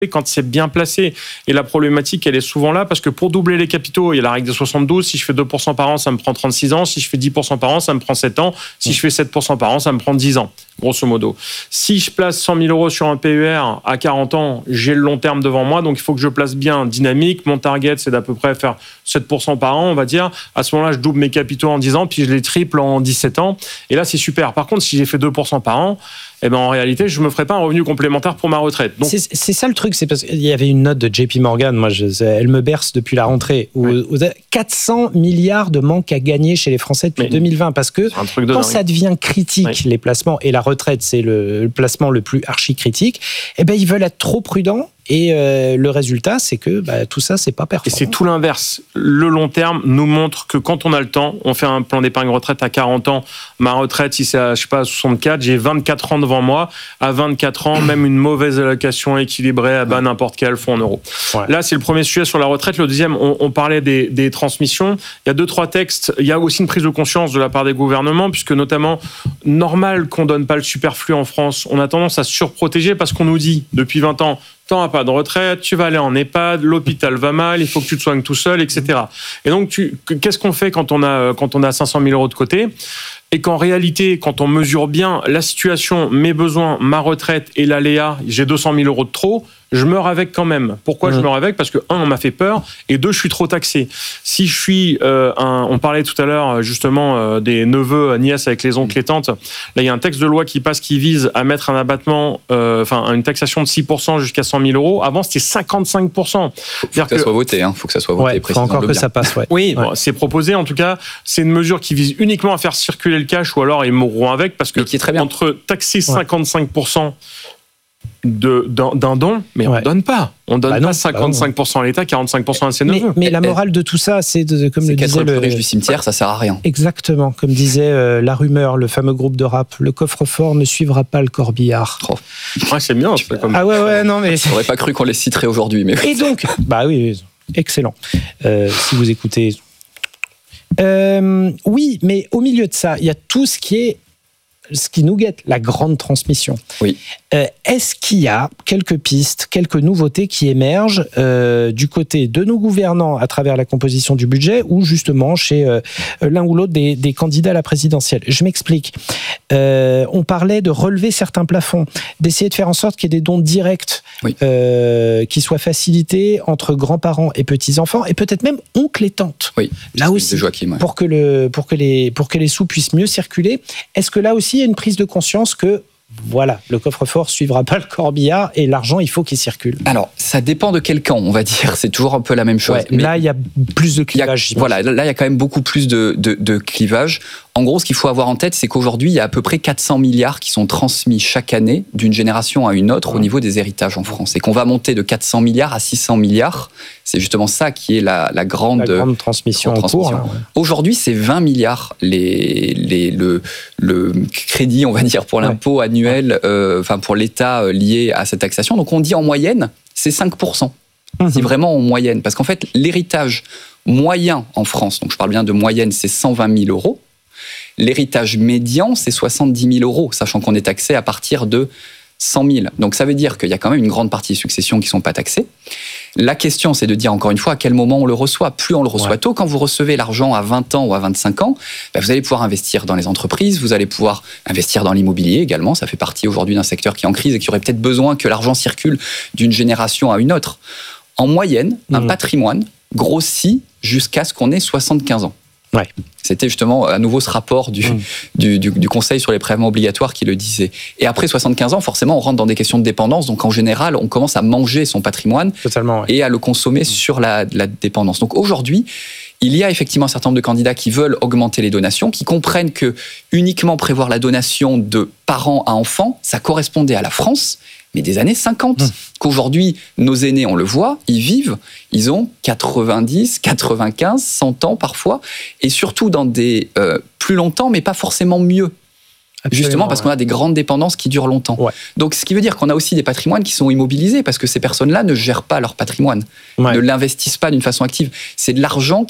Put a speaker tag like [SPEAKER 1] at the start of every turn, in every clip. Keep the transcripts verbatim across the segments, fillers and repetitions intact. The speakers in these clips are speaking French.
[SPEAKER 1] quand c'est bien placé. Et la problématique, elle est souvent là, parce que pour doubler les capitaux, il y a la règle des soixante-douze, si je fais deux pour cent par an, ça me prend trente-six ans, si je fais dix pour cent par an, ça me prend sept ans, si je fais sept pour cent par an, ça me prend dix ans, grosso modo. Si je place cent mille euros sur un P E R à quarante ans, j'ai le long terme devant moi, donc il faut que je place bien dynamique. Mon target, c'est d'à peu près faire sept pour cent par an, on va dire. À ce moment-là, je double mes capitaux en dix ans, puis je les triple en dix-sept ans. Et là, c'est super. Par contre, si j'ai fait deux pour cent par an, eh ben, en réalité, je ne me ferai pas un revenu complémentaire pour ma retraite. Donc...
[SPEAKER 2] C'est, c'est ça le truc, c'est parce qu'il y avait une note de J P Morgan, moi, je, elle me berce depuis la rentrée, où, oui. où quatre cents milliards de manque à gagner chez les Français depuis Mais deux mille vingt, parce que quand dingue. ça devient critique, oui. les placements, et la retraite, c'est le, le placement le plus archi-critique, eh ben, ils veulent être trop prudents. Et euh, le résultat, c'est que bah, tout ça, c'est pas performant.
[SPEAKER 1] Et c'est tout l'inverse. Le long terme nous montre que quand on a le temps, on fait un plan d'épargne retraite à quarante ans. Ma retraite, si c'est à, je sais pas, à soixante-quatre, j'ai vingt-quatre ans devant moi. À vingt-quatre ans, même une mauvaise allocation équilibrée à bas n'importe quel fonds en euros. Ouais. Là, c'est le premier sujet sur la retraite. Le deuxième, on, on parlait des, des transmissions. Il y a deux, trois textes. Il y a aussi une prise de conscience de la part des gouvernements, puisque notamment, normal qu'on donne pas le superflu en France. On a tendance à se surprotéger parce qu'on nous dit, depuis vingt ans, tu n'auras pas de retraite, tu vas aller en EHPAD, l'hôpital va mal, il faut que tu te soignes tout seul, et cetera. Et donc, tu, qu'est-ce qu'on fait quand on a, quand on a cinq cent mille euros de côté ? Et qu'en réalité, quand on mesure bien la situation, mes besoins, ma retraite et l'aléa, j'ai deux cent mille euros de trop, je meurs avec quand même. Pourquoi mmh. je meurs avec ? Parce que, un, on m'a fait peur, et deux, je suis trop taxé. Si je suis euh, un... On parlait tout à l'heure, justement, euh, des neveux, nièces avec les oncles et tantes. Là, il y a un texte de loi qui passe qui vise à mettre un abattement, euh, enfin, une taxation de six pour cent jusqu'à cent mille euros. Avant, c'était cinquante-cinq pour cent.
[SPEAKER 3] Il faut que ça soit voté, hein. Faut que ça soit voté.
[SPEAKER 2] Ouais, il faut encore que bien. ça passe, ouais.
[SPEAKER 1] Oui,
[SPEAKER 2] ouais.
[SPEAKER 1] Bon, c'est proposé, en tout cas. C'est une mesure qui vise uniquement à faire circuler le cash, ou alors ils mourront avec, parce que
[SPEAKER 3] qui est très bien.
[SPEAKER 1] Entre taxer cinquante-cinq pour cent De, d'un, d'un don, mais ouais. on ne donne pas. On ne donne bah non, pas cinquante-cinq pour cent à l'État, quarante-cinq pour cent à ses neveux.
[SPEAKER 2] Mais, mais la morale de tout ça, c'est, de, comme
[SPEAKER 3] c'est
[SPEAKER 2] le disait le...
[SPEAKER 3] plus riche du cimetière, ça sert à rien.
[SPEAKER 2] Exactement, comme disait euh, La Rumeur, le fameux groupe de rap, le coffre-fort ne suivra pas le corbillard.
[SPEAKER 1] Oh. Ouais, c'est bien. C'est comme...
[SPEAKER 2] Ah ouais, ouais, non, mais...
[SPEAKER 3] J'aurais pas cru qu'on les citerait aujourd'hui. Mais...
[SPEAKER 2] Et donc, bah oui, excellent. Euh, si vous écoutez... Euh, oui, mais au milieu de ça, il y a tout ce qui est ce qui nous guette, la grande transmission.
[SPEAKER 3] Oui.
[SPEAKER 2] Euh, est-ce qu'il y a quelques pistes, quelques nouveautés qui émergent euh, du côté de nos gouvernants à travers la composition du budget ou justement chez euh, l'un ou l'autre des, des candidats à la présidentielle ? Je m'explique. Euh, on parlait de relever certains plafonds, d'essayer de faire en sorte qu'il y ait des dons directs oui. euh, qui soient facilités entre grands-parents et petits-enfants et peut-être même oncles et tantes.
[SPEAKER 3] Oui.
[SPEAKER 2] Là aussi,
[SPEAKER 3] Joachim, ouais.
[SPEAKER 2] pour que le, pour que les, pour que les sous puissent mieux circuler. Est-ce que là aussi, il y a une prise de conscience que voilà, le coffre-fort ne suivra pas le corbillard et l'argent, il faut qu'il circule?
[SPEAKER 3] Alors, ça dépend de quel camp, on va dire. C'est toujours un peu la même chose.
[SPEAKER 2] Ouais, mais là, il y a plus de clivage.
[SPEAKER 3] A, voilà, là, il y a quand même beaucoup plus de, de, de clivage. En gros, ce qu'il faut avoir en tête, c'est qu'aujourd'hui, il y a à peu près quatre cents milliards qui sont transmis chaque année d'une génération à une autre au niveau des héritages en France. Et qu'on va monter de quatre cents milliards à six cents milliards. C'est justement ça qui est la, la, grande,
[SPEAKER 2] la grande transmission, grande transmission. En cours. Là, ouais.
[SPEAKER 3] Aujourd'hui, c'est vingt milliards les, les, le, le crédit, on va dire, pour l'impôt ouais. annuel, euh, enfin pour l'État euh, lié à cette taxation. Donc on dit en moyenne, c'est cinq pour cent. Mmh. C'est vraiment en moyenne. Parce qu'en fait, l'héritage moyen en France, donc je parle bien de moyenne, c'est cent vingt mille euros. L'héritage médian, c'est soixante-dix mille euros, sachant qu'on est taxé à partir de cent mille. Donc ça veut dire qu'il y a quand même une grande partie des successions qui ne sont pas taxées. La question, c'est de dire encore une fois à quel moment on le reçoit. Plus on le reçoit ouais. tôt, quand vous recevez l'argent à vingt ans ou à vingt-cinq ans, bah vous allez pouvoir investir dans les entreprises, vous allez pouvoir investir dans l'immobilier également. Ça fait partie aujourd'hui d'un secteur qui est en crise et qui aurait peut-être besoin que l'argent circule d'une génération à une autre. En moyenne, mmh. un patrimoine grossit jusqu'à ce qu'on ait soixante-quinze ans.
[SPEAKER 2] Ouais.
[SPEAKER 3] C'était justement à nouveau ce rapport du, mmh. du, du, du Conseil sur les prélèvements obligatoires qui le disait. Et après soixante-quinze ans, forcément, on rentre dans des questions de dépendance. Donc en général, on commence à manger son patrimoine
[SPEAKER 2] Totalement, ouais.
[SPEAKER 3] et à le consommer mmh. sur la, la dépendance. Donc aujourd'hui, il y a effectivement un certain nombre de candidats qui veulent augmenter les donations, qui comprennent que uniquement prévoir la donation de parents à enfants, ça correspondait à la France, mais des années cinquante. Mmh. Qu'aujourd'hui, nos aînés, on le voit, ils vivent, ils ont quatre-vingt-dix, quatre-vingt-quinze, cent ans parfois, et surtout dans des euh, plus longtemps, mais pas forcément mieux. Absolument, justement parce ouais. qu'on a des grandes dépendances qui durent longtemps. Ouais. Donc, ce qui veut dire qu'on a aussi des patrimoines qui sont immobilisés, parce que ces personnes-là ne gèrent pas leur patrimoine, ouais. ne l'investissent pas d'une façon active. C'est de l'argent qui n'est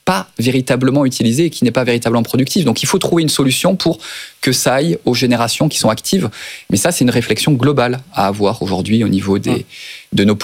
[SPEAKER 3] pas véritablement utilisée et qui n'est pas véritablement productive. Donc il faut trouver une solution pour que ça aille aux générations qui sont actives. Mais ça, c'est une réflexion globale à avoir aujourd'hui au niveau des, de nos